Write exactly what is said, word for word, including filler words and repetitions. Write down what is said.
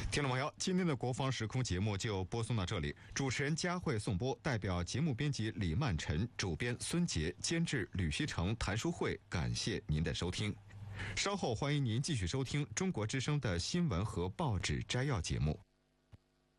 听众朋友，今天的国防时空节目就播送到这里。主持人佳慧、宋波，代表节目编辑李曼晨，主编孙杰，监制吕希成、谭淑慧，感谢您的收听。稍后欢迎您继续收听中国之声的新闻和报纸摘要节目。